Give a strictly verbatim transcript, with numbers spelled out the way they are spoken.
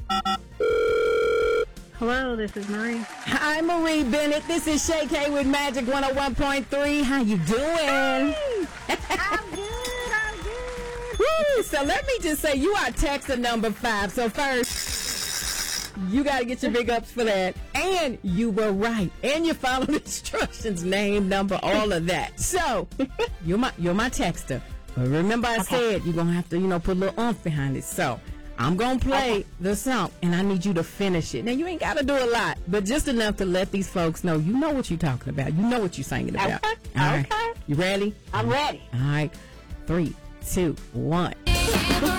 Hello, this is Marie. Hi, Marie Bennett. This is Shay K with Magic one oh one point three. How you doing? I'm good, I'm good. Woo! So let me just say, you are texter number five. So first, you got to get your big ups for that. And you were right. And you followed instructions, name, number, all of that. So you're my you're my texter. But remember I okay. said you're going to have to, you know, put a little oomph behind it. So I'm going to play okay. the song, and I need you to finish it. Now, you ain't got to do a lot, but just enough to let these folks know you know what you're talking about. You know what you're singing about. Okay. All right. Okay. You ready? I'm ready. All right. Three, two, one.